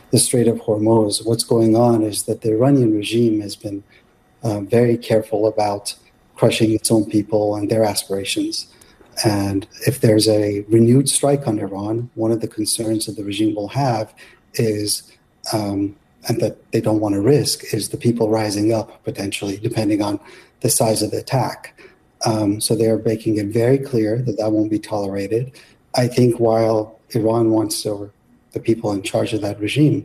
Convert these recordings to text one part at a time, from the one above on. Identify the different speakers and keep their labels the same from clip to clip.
Speaker 1: the Strait of Hormuz. What's going on is that the Iranian regime has been very careful about crushing its own people and their aspirations. And if there's a renewed strike on Iran, one of the concerns that the regime will have is, and that they don't want to risk, is the people rising up potentially, depending on the size of the attack. So they are making it very clear that that won't be tolerated. I think while Iran wants to, or the people in charge of that regime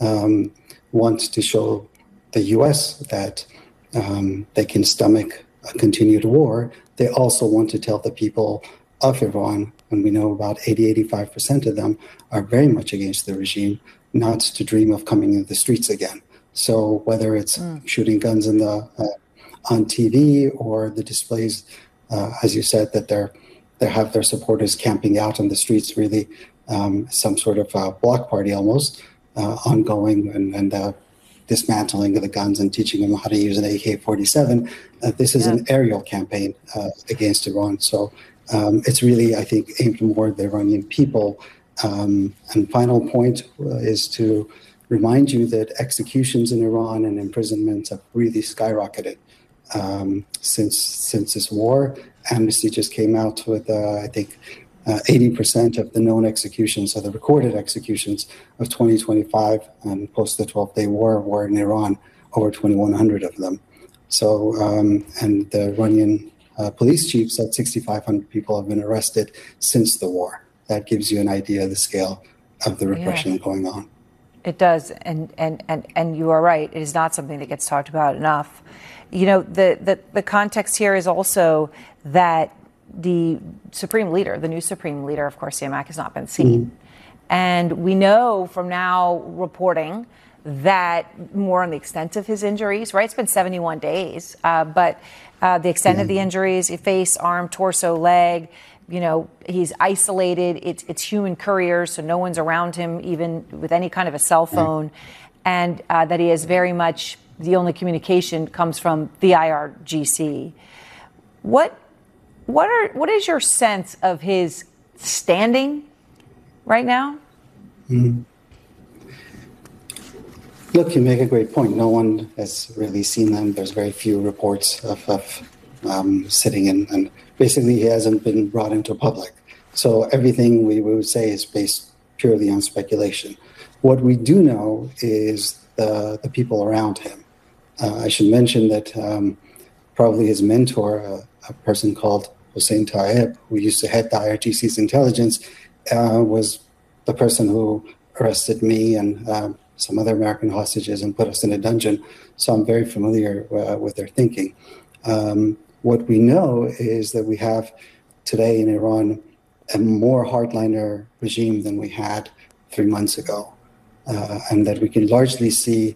Speaker 1: want to show the U.S. that they can stomach a continued war, they also want to tell the people of Iran, and we know about 85% of them are very much against the regime, not to dream of coming into the streets again. So whether it's shooting guns in the on TV or the displays, as you said, that they have their supporters camping out on the streets, really some sort of block party almost, ongoing, and dismantling of the guns and teaching them how to use an AK-47. This is an aerial campaign against Iran. So it's really, I think, aimed more at the Iranian people. And final point is to remind you that executions in Iran and imprisonments have really skyrocketed since this war. Amnesty just came out with, I think, 80% of the known executions, or the recorded executions of 2025 and post the 12-day war were in Iran, over 2,100 of them. So, and the Iranian police chief said 6,500 people have been arrested since the war. That gives you an idea of the scale of the repression going on.
Speaker 2: It does, and you are right. It is not something that gets talked about enough. You know, the context here is also that the supreme leader, the new supreme leader, of course, Siamak, has not been seen. And we know from now reporting that more on the extent of his injuries, right? It's been 71 days, but the extent of the injuries, face, arm, torso, leg, you know, he's isolated. It's human couriers, so no one's around him, even with any kind of a cell phone. And that he is very much, the only communication comes from the IRGC. What is your sense of his standing right now?
Speaker 1: Look, you make a great point. No one has really seen them. There's very few reports of sitting in, and basically he hasn't been brought into public. So everything we would say is based purely on speculation. What we do know is the people around him. I should mention that probably his mentor, a person called Hossein Taeb, who used to head the IRGC's intelligence, was the person who arrested me and some other American hostages and put us in a dungeon. So I'm very familiar with their thinking. What we know is that we have today in Iran a more hardliner regime than we had 3 months ago, and that we can largely see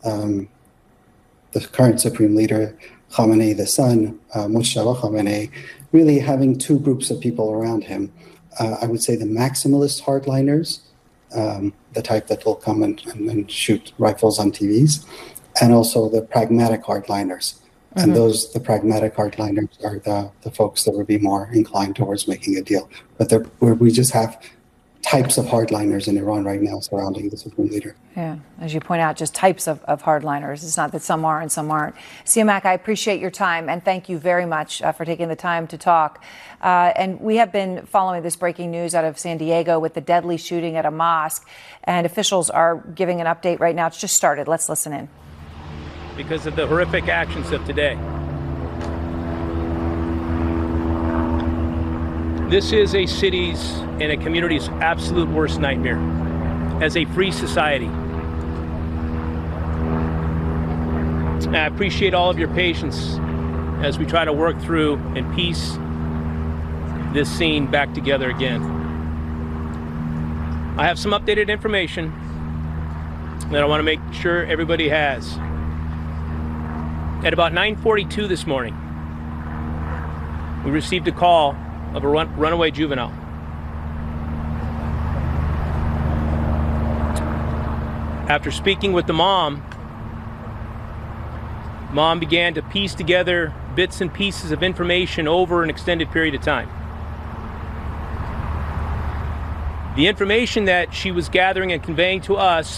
Speaker 1: the current supreme leader, Khamenei, the son, Mojtaba Khamenei, really having two groups of people around him. I would say the maximalist hardliners, the type that will come and shoot rifles on TVs, and also the pragmatic hardliners. And the pragmatic hardliners are the folks that would be more inclined towards making a deal. But we just have types of hardliners in Iran right now surrounding the supreme leader.
Speaker 2: Yeah, as you point out, just types of hardliners. It's not that some are and some aren't. Siamak, I appreciate your time, and thank you very much for taking the time to talk. And we have been following this breaking news out of San Diego with the deadly shooting at a mosque, and officials are giving an update right now. It's just started. Let's listen in.
Speaker 3: Because of the horrific actions of today. This is a city's and a community's absolute worst nightmare as a free society. I appreciate all of your patience as we try to work through and piece this scene back together again. I have some updated information that I want to make sure everybody has. At about 9:42 this morning, we received a call of a runaway juvenile. After speaking with the mom began to piece together bits and pieces of information over an extended period of time. The information that she was gathering and conveying to us